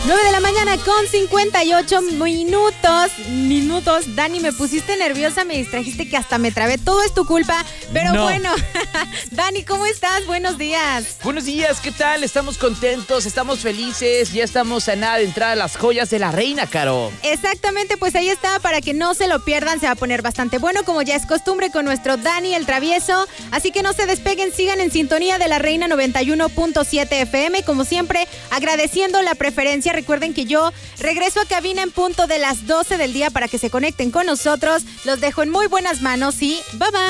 9 de la mañana con 58 minutos. Dani, me pusiste nerviosa, me distrajiste que hasta me trabé. Todo es tu culpa, pero no. Bueno. Dani, ¿cómo estás? Buenos días. Buenos días, ¿qué tal? Estamos contentos, estamos felices. Ya estamos a nada de entrar a las joyas de la reina, Caro. Exactamente, pues ahí está, para que no se lo pierdan. Se va a poner bastante bueno, como ya es costumbre con nuestro Dani el Travieso. Así que no se despeguen, sigan en sintonía de la Reina 91.7 FM. Como siempre, agradeciendo la preferencia. Recuerden que yo regreso a cabina en punto de las 12 del día para que se conecten con nosotros. Los dejo en muy buenas manos y bye bye.